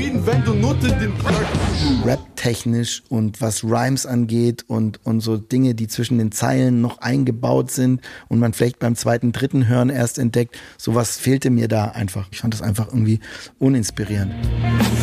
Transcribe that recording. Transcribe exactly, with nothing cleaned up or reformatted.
zufrieden, wenn du Nutte den Rap-technisch und was Rhymes angeht und, und so Dinge, die zwischen den Zeilen noch eingebaut sind und man vielleicht beim zweiten, dritten Hören erst entdeckt, sowas fehlte mir da einfach. Ich fand das einfach irgendwie uninspirierend.